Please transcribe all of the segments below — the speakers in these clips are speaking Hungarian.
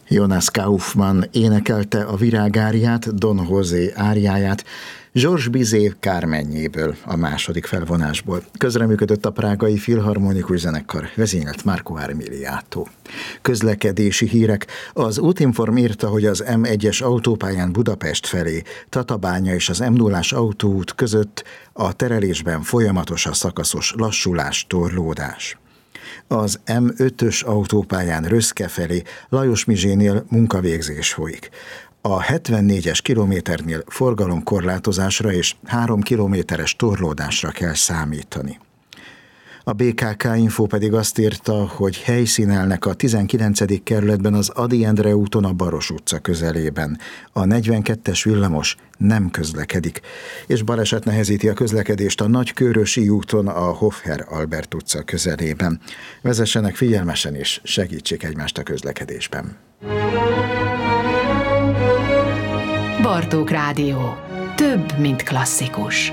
Jonas Kaufmann énekelte a virágáriát, Don José áriáját, Georges Bizet Carmenjéből, a második felvonásból. Közreműködött a Prágai Filharmonikus Zenekar, vezényelt Marco Armiliato. Közlekedési hírek. Az Útinform írta, hogy az M1-es autópályán Budapest felé, Tatabánya és az M0-ás autóút között a terelésben folyamatos a szakaszos lassulás, torlódás. Az M5-ös autópályán Röszke felé Lajos-Mizsénél munkavégzés folyik. A 74-es kilométernél forgalomkorlátozásra és 3 kilométeres torlódásra kell számítani. A BKK Info pedig azt írta, hogy helyszínelnek a 19. kerületben az Ady Endre úton a Baros utca közelében. A 42-es villamos nem közlekedik, és baleset nehezíti a közlekedést a Nagykőrösi úton a Hofher Albert utca közelében. Vezessenek figyelmesen és segítsék egymást a közlekedésben. Bartók Rádió. Több, mint klasszikus.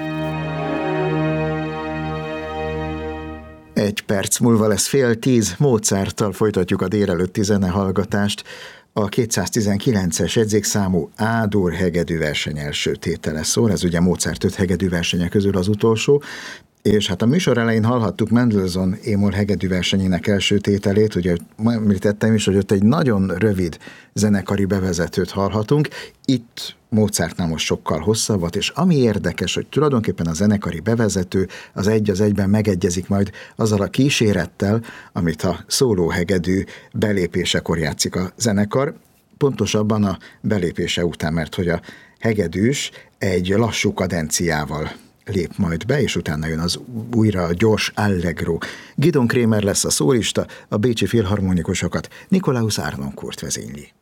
1 perc múlva lesz 9:30, Mozarttal folytatjuk a délelőtti zenehallgatást. A 219-es jegyzékszámú A-dur hegedűverseny első tétele szól, ez ugye Mozart 5 hegedűversenye közül az utolsó, és hát a műsor elején hallhattuk Mendelssohn é-moll hegedűversenyének első tételét, ugye említettem is, hogy ott egy nagyon rövid zenekari bevezetőt hallhatunk, itt Mozartnál most sokkal hosszabbat, és ami érdekes, hogy tulajdonképpen a zenekari bevezető az egy az egyben megegyezik majd azzal a kísérettel, amit a szólóhegedű belépésekor játszik a zenekar, pontosabban a belépése után, mert hogy a hegedűs egy lassú kadenciával lép majd be, és utána jön az újra gyors allegro. Gidon Kremer lesz a szólista, a bécsi filharmonikusokat Nikolaus Harnoncourt vezényli.